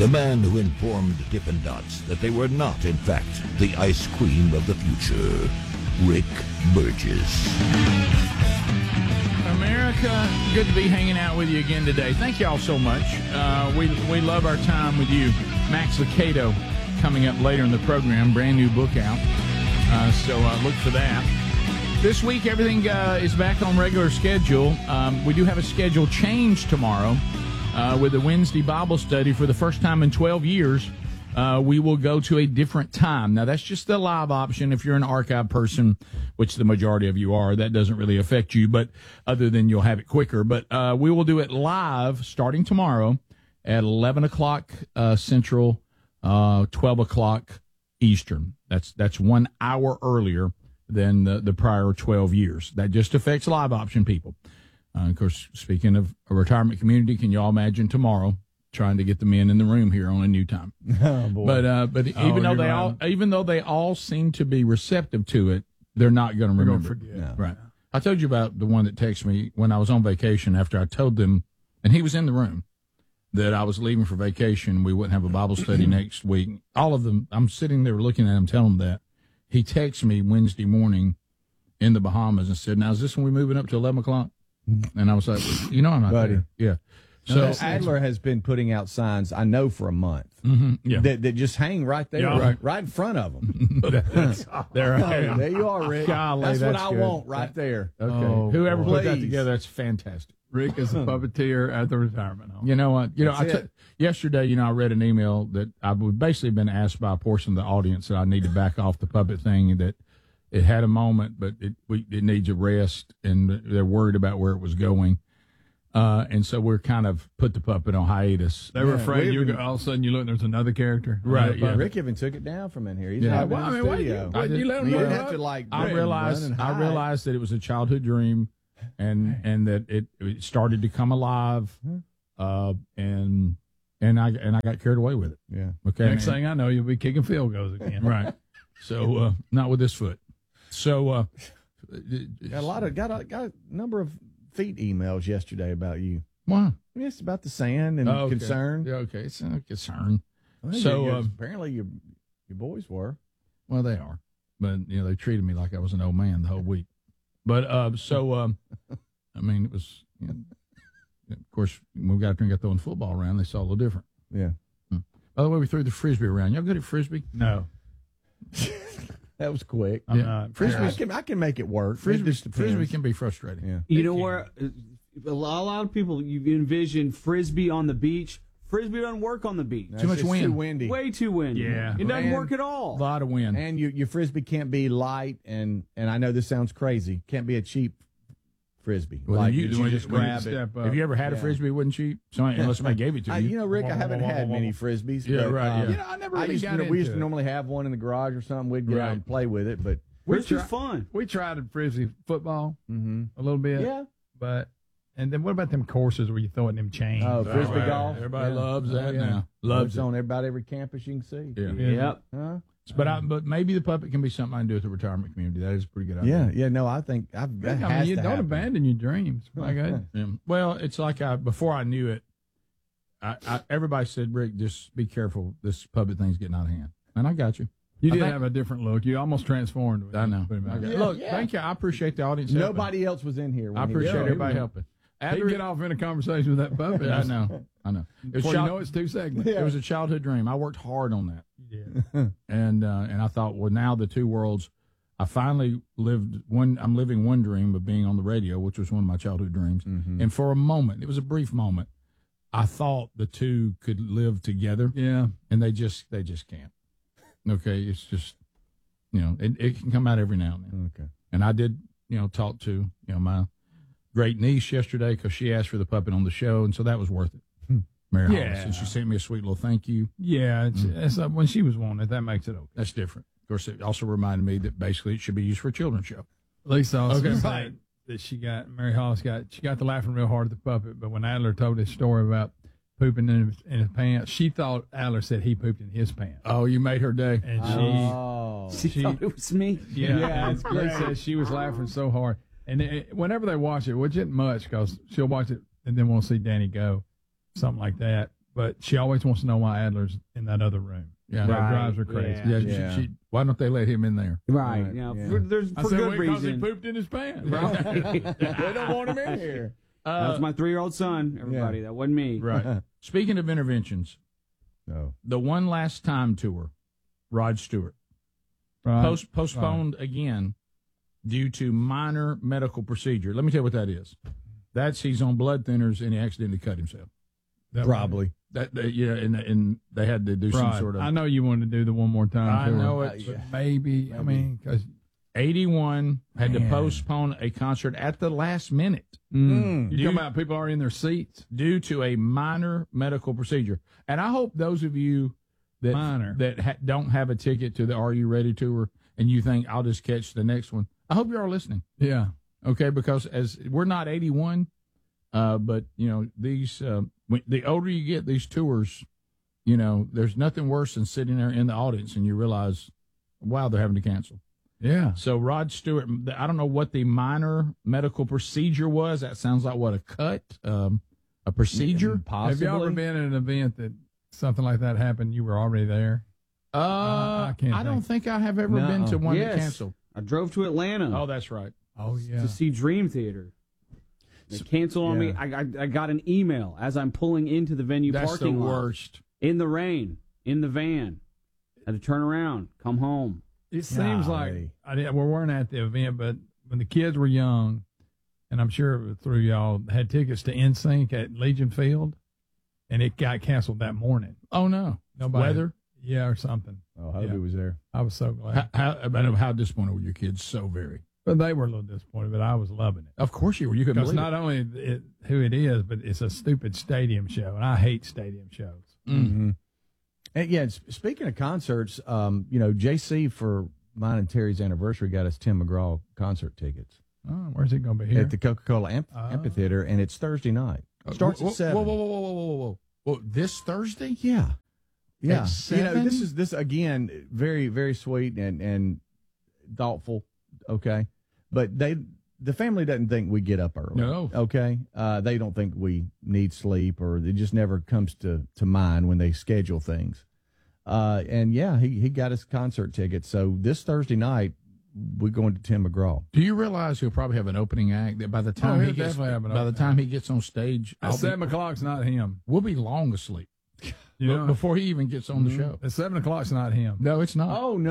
The man who informed Dippin' Dots that they were not, in fact, the ice cream of the future. Rick Burgess. America, good to be hanging out with you again today. Thank you all so much. We love our time with you. Max Lucado coming up later in the program. Brand new book out. So look for that. This week, everything is back on regular schedule. We do have a schedule change tomorrow with the Wednesday Bible study. For the first time in 12 years, we will go to a different time. Now, that's just the live option. If you're an archive person, which the majority of you are, that doesn't really affect you, but other than you'll have it quicker. But we will do it live starting tomorrow at 11 o'clock Central, 12 o'clock Eastern. That's 1 hour earlier than the prior 12 years. That just affects live option people. Of course, speaking of a retirement community, can you all imagine tomorrow trying to get the men in the room here on a new time? Oh, boy. But even though they all seem to be receptive to it, they're not going to remember. Forget. No. Right. I told you about the one that texted me when I was on vacation after I told them, and he was in the room, that I was leaving for vacation. We wouldn't have a Bible study next week. All of them, I'm sitting there looking at him, telling them that. He texted me Wednesday morning in the Bahamas and said, "Now, is this when we're moving up to 11 o'clock?" And I was like, "You know, I'm not there." Yeah. So Adler has been putting out signs, I know, for a month that just hang right there, right in front of them. There you are, Rick. Golly, that's what I good. want right there. Okay. Oh, whoever put that please. together, that's fantastic. Rick is a puppeteer at the retirement home. You know what? Yesterday, I read an email that I would basically been asked by a portion of the audience that I need to back off the puppet thing, that it had a moment, but it needs a rest, and they're worried about where it was going. And so we're kind of put the puppet on hiatus. They were afraid all of a sudden you look and there's another character. Right, yeah. Rick even took it down from in here. He's not in the studio. You let him You run didn't up? have to I realized that it was a childhood dream, and that it started to come alive, and I got carried away with it. Yeah. Okay. Next thing I know, you'll be kicking field goals again. Right. So not with this foot. So got a number of feet emails yesterday about you. Why? It's about the sand and concern. Yeah, okay, it's a concern. Well, So apparently your boys were. Well, they are, but they treated me like I was an old man the whole week. But I mean, it was. Of course, when we got there and got throwing the football around, they saw a little different. Yeah. By the way, we threw the frisbee around. Y'all good at frisbee? No. That was quick. I'm not. Frisbee, I can make it work. Frisbee can be frustrating. Yeah. You know where a lot of people, you envision frisbee on the beach. Frisbee doesn't work on the beach. Too much wind. Too windy. Way too windy. Yeah. It doesn't work at all. A lot of wind. And your frisbee can't be light, and I know this sounds crazy. Can't be a cheap frisbee. Well, like you just grab it. Have you ever had a frisbee? Wouldn't you? Unless somebody gave it to you. Rick, I haven't had many frisbees. Yeah, but, right. Yeah. I never really got into we used it. to normally have one in the garage or something. We'd get out and play with it, but It's just fun. We tried a frisbee football mm-hmm. a little bit. Yeah. And then what about them courses where you throw it in them chains? Oh, frisbee golf. Everybody loves that now. Loves it on about every campus you can see. Yeah. Yep. Huh? But maybe the puppet can be something I can do with the retirement community. That is a pretty good idea. Yeah. No, I think You don't abandon your dreams. My God. Yeah. Well, it's like before I knew it, everybody said, "Rick, just be careful. This puppet thing's getting out of hand." And I got you. You did have a different look. You almost transformed. With I know. Look, yeah. thank you. I appreciate the audience. Nobody else was in here. I appreciate everybody helping. He get off in a conversation with that puppet. I know. It's 2 segments. It was a childhood dream. I worked hard on that. Yeah. And I thought, well, now the two worlds. I finally I'm living one dream of being on the radio, which was one of my childhood dreams. Mm-hmm. And for a moment, it was a brief moment, I thought the two could live together. Yeah. And they just can't. Okay. It's just, it can come out every now and then. Okay. And I did, talk to, my great niece yesterday because she asked for the puppet on the show. And so that was worth it. Mary Hollis. And she sent me a sweet little thank you. Yeah. It's when she was wanted, that makes it okay. That's different. Of course, it also reminded me that basically it should be used for a children's show. Lisa also said that Mary Hollis got to laughing real hard at the puppet, but when Adler told his story about pooping in his pants, she thought Adler said he pooped in his pants. Oh, you made her day. And she thought it was me. Yeah. Lisa said she was laughing so hard. And whenever they watch it, which isn't much because she'll watch it and then we'll see Danny go, something like that. but she always wants to know why Adler's in that other room. Yeah, that drives her crazy. Yeah. Why don't they let him in there? Right. Yeah. For good reason. Because he pooped in his pants. Right. They don't want him in here. That's my 3-year-old son, everybody. Yeah. That wasn't me. Right. Speaking of interventions, the One Last Time tour, Rod Stewart, postponed again due to minor medical procedure. Let me tell you what that is. He's on blood thinners and he accidentally cut himself. Probably. And they had to do some sort of. I know you wanted to do the one more time. I know it. But maybe. I mean, because 81 had to postpone a concert at the last minute. You talking about people are in their seats due to a minor medical procedure. And I hope those of you that don't have a ticket to the Are You Ready tour and you think I'll just catch the next one, I hope you're all listening. Yeah. Okay, because as we're not 81, but these the older you get, these tours, there's nothing worse than sitting there in the audience and you realize, wow, they're having to cancel. Yeah. So Rod Stewart, I don't know what the minor medical procedure was. That sounds like what, a cut, a procedure? Possibly. Have you ever been at an event that something like that happened? You were already there. I don't think I have ever been to one that canceled. I drove to Atlanta. Oh, that's right. Oh, yeah. To see Dream Theater. They canceled on me. I got an email as I'm pulling into the venue parking lot. That's the worst. In the rain, in the van. Had to turn around, come home. It seems like we weren't at the event, but when the kids were young, and I'm sure it was through y'all, had tickets to NSYNC at Legion Field, and it got canceled that morning. Oh, no. Nobody. Weather? Yeah, or something. Oh, Hobie was there. I was so glad. How disappointed were your kids? So very. But they were a little disappointed, but I was loving it. Of course you were. You couldn't believe it. Because not only who it is, but it's a stupid stadium show, and I hate stadium shows. Mm-hmm. And speaking of concerts, JC for mine and Terry's anniversary got us Tim McGraw concert tickets. Oh, where's it going to be here? At the Coca-Cola Amphitheater, and it's Thursday night. Starts at 7. Whoa. This Thursday? Yeah. At 7? This again, very, very sweet and thoughtful. Okay. But the family doesn't think we get up early. No. Okay. They don't think we need sleep, or it just never comes to mind when they schedule things. He got us concert tickets. So this Thursday night, we're going to Tim McGraw. Do you realize he'll probably have an opening act that by the time he gets on stage, at 7 o'clock's not him. We'll be long asleep. Before he even gets on the show. At 7 o'clock's not him. No, it's not. Oh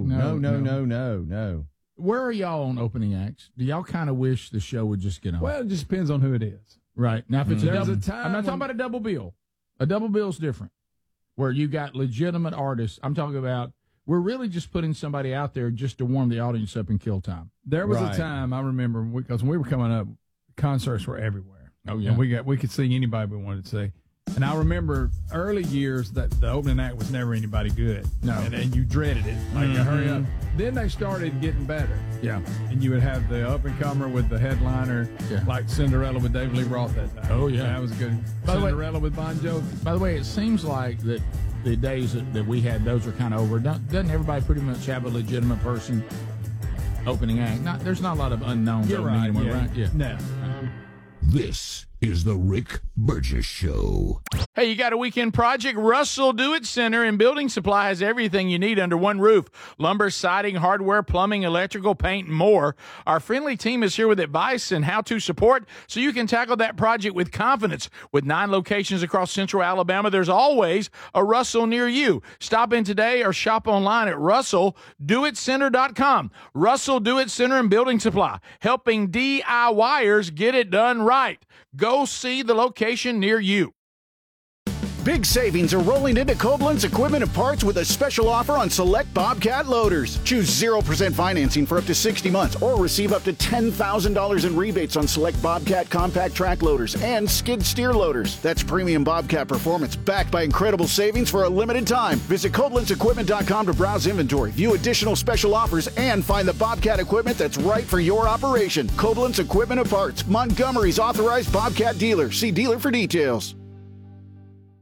no. Where are y'all on opening acts? Do y'all kind of wish the show would just get on? Well, it just depends on who it is. Right. Now, if it's a time I'm not talking about a double bill. A double bill's different, where you got legitimate artists. I'm talking about we're really just putting somebody out there just to warm the audience up and kill time. There was a time I remember because when we were coming up, concerts were everywhere. Oh yeah, and we could see anybody we wanted to see. And I remember early years that the opening act was never anybody good. No. And you dreaded it. Like, hurry up. Then they started getting better. Yeah. And you would have the up-and-comer with the headliner, like Cinderella with David Lee Roth that night. Oh, yeah. That was good. Cinderella with Bon Jovi. By the way, it seems like that the days that we had, those are kind of over. Doesn't everybody pretty much have a legitimate person opening act? There's not a lot of unknowns. You're right. Anymore, right? Yeah. No. This is the Rick Burgess Show. Hey, you got a weekend project? Russell Do-It Center and Building Supply has everything you need under one roof. Lumber, siding, hardware, plumbing, electrical, paint, and more. Our friendly team is here with advice and how-to support so you can tackle that project with confidence. With 9 locations across central Alabama, there's always a Russell near you. Stop in today or shop online at RussellDoItCenter.com. Russell Do-It Center and Building Supply, helping DIYers get it done right. Go see the location near you. Big savings are rolling into Koblenz Equipment and Parts with a special offer on select Bobcat loaders. Choose 0% financing for up to 60 months or receive up to $10,000 in rebates on select Bobcat compact track loaders and skid steer loaders. That's premium Bobcat performance backed by incredible savings for a limited time. Visit KoblenzEquipment.com to browse inventory, view additional special offers, and find the Bobcat equipment that's right for your operation. Koblenz Equipment and Parts, Montgomery's authorized Bobcat dealer. See dealer for details.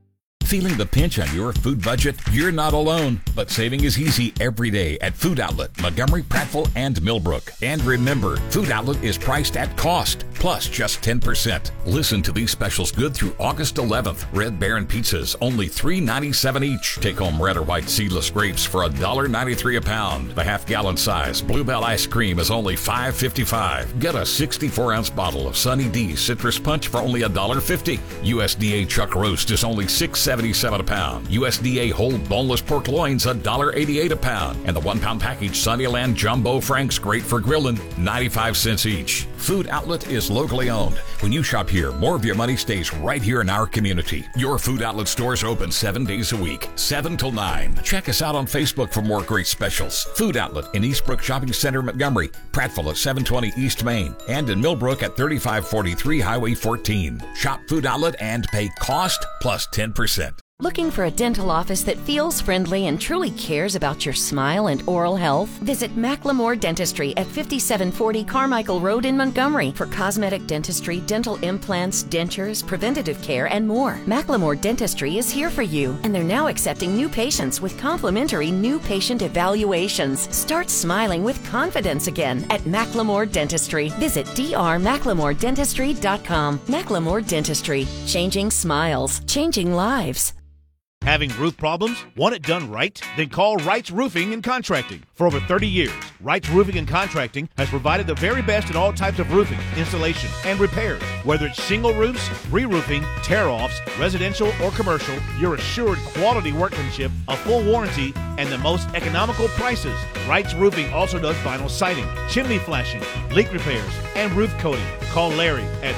Feeling the pinch on your food budget? You're not alone, but saving is easy every day at Food Outlet, Montgomery, Prattville, and Millbrook. And remember, Food Outlet is priced at cost, plus just 10%. Listen to these specials good through August 11th. Red Baron pizzas, only $3.97 each. Take home red or white seedless grapes for $1.93 a pound. The half-gallon size Bluebell ice cream is only $5.55. Get a 64-ounce bottle of Sunny D Citrus Punch for only $1.50. USDA Chuck Roast is only $6.77 a pound. USDA whole boneless pork loins $1.88 a pound. And the 1-pound package Sunnyland Jumbo Franks, great for grilling, 95 cents each. Food Outlet is locally owned. When you shop here, more of your money stays right here in our community. Your Food Outlet stores are open 7 days a week, 7 till 9. Check us out on Facebook for more great specials. Food Outlet in Eastbrook Shopping Center, Montgomery, Prattville at 720 East Main, and in Millbrook at 3543 Highway 14. Shop Food Outlet and pay cost plus 10%. Looking for a dental office that feels friendly and truly cares about your smile and oral health? Visit Macklemore Dentistry at 5740 Carmichael Road in Montgomery for cosmetic dentistry, dental implants, dentures, preventative care, and more. Macklemore Dentistry is here for you, and they're now accepting new patients with complimentary new patient evaluations. Start smiling with confidence again at Macklemore Dentistry. Visit drmacklemoredentistry.com. Macklemore Dentistry. Changing smiles. Changing lives. Having roof problems? Want it done right? Then call Wright's Roofing and Contracting. For over 30 years, Wright's Roofing and Contracting has provided the very best in all types of roofing, installation, and repairs. Whether it's shingle roofs, re-roofing, tear-offs, residential or commercial, you're assured quality workmanship, a full warranty, and the most economical prices. Wright's Roofing also does vinyl siding, chimney flashing, leak repairs, and roof coating. Call Larry at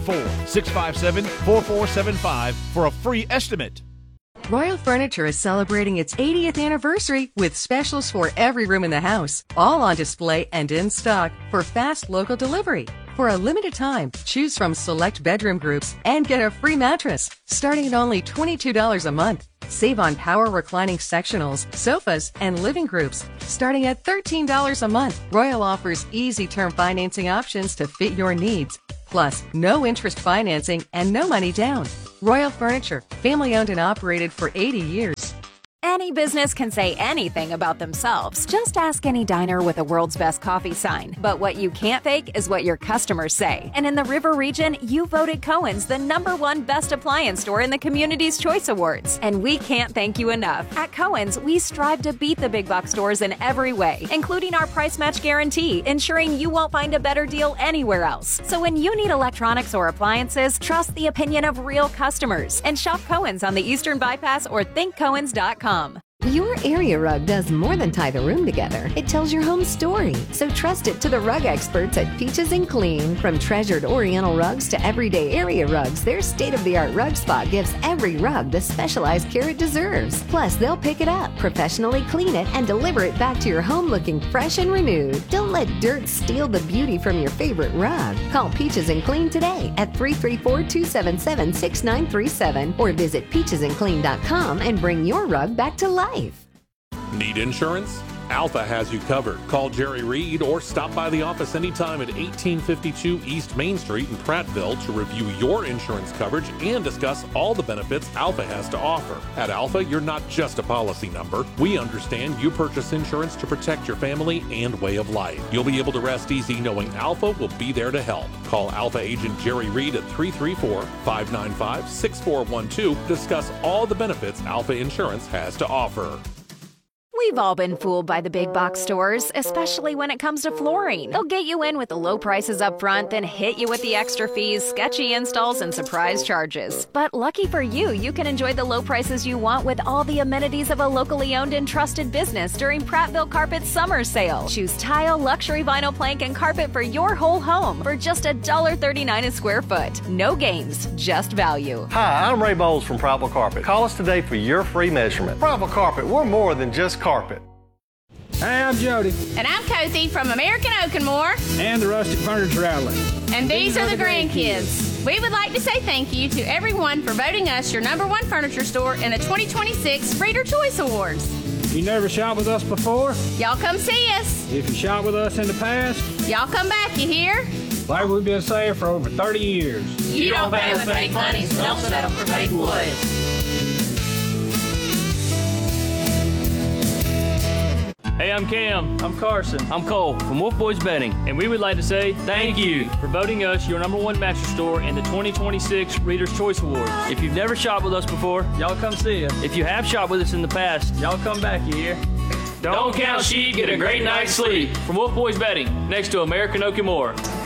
334-657-4475 for a free estimate. Royal Furniture is celebrating its 80th anniversary with specials for every room in the house, all on display and in stock for fast local delivery. For a limited time, choose from select bedroom groups and get a free mattress, starting at only $22 a month. Save on power reclining sectionals, sofas, and living groups, starting at $13 a month. Royal offers easy term financing options to fit your needs. Plus, no interest financing and no money down. Royal Furniture, family owned and operated for 80 years. Any business can say anything about themselves. Just ask any diner with a world's best coffee sign. But what you can't fake is what your customers say. And in the River region, you voted Cohen's the #1 best appliance store in the Community's Choice Awards. And we can't thank you enough. At Cohen's, we strive to beat the big box stores in every way, including our price match guarantee, ensuring you won't find a better deal anywhere else. So when you need electronics or appliances, trust the opinion of real customers and shop Cohen's on the Eastern Bypass or thinkcohens.com. Your area rug does more than tie the room together. It tells your home story. So trust it to the rug experts at Peaches and Clean. From treasured Oriental rugs to everyday area rugs, their state-of-the-art rug spot gives every rug the specialized care it deserves. Plus, they'll pick it up, professionally clean it, and deliver it back to your home looking fresh and renewed. Don't let dirt steal the beauty from your favorite rug. Call Peaches and Clean today at 334-277-6937 or visit peachesandclean.com and bring your rug back to life. Need insurance? Alpha has you covered. Call Jerry Reed or stop by the office anytime at 1852 East Main Street in Prattville to review your insurance coverage and discuss all the benefits Alpha has to offer. At Alpha, you're not just a policy number. We understand you purchase insurance to protect your family and way of life. You'll be able to rest easy knowing Alpha will be there to help. Call Alpha agent Jerry Reed at 334-595-6412 to discuss all the benefits Alpha Insurance has to offer. We've all been fooled by the big box stores, especially when it comes to flooring. They'll get you in with the low prices up front, then hit you with the extra fees, sketchy installs, and surprise charges. But lucky for you, you can enjoy the low prices you want with all the amenities of a locally owned and trusted business during Prattville Carpet's summer sale. Choose tile, luxury vinyl plank, and carpet for your whole home for just $1.39 a square foot. No games, just value. Hi, I'm Ray Bowles from Prattville Carpet. Call us today for your free measurement. Prattville Carpet, we're more than just carpet. Hey, I'm Jody. And I'm Kathy from American Oak and More. And the Rustic Furniture Outlet. And these are the grandkids. We would like to say thank you to everyone for voting us your #1 furniture store in the 2026 Reader Choice Awards. You never shopped with us before? Y'all come see us. If you shopped with us in the past? Y'all come back, you hear? Like we've been saying for over 30 years. You don't pay with fake money, so don't settle for fake wood. Hey, I'm Cam. I'm Carson. I'm Cole from Wolf Boys Betting. And we would like to say thank you for voting us your #1 mattress store in the 2026 Reader's Choice Awards. If you've never shopped with us before, y'all come see us. If you have shopped with us in the past, y'all come back here. Don't count sheep, get a great night's sleep. From Wolf Boys Betting, next to American Oak and More.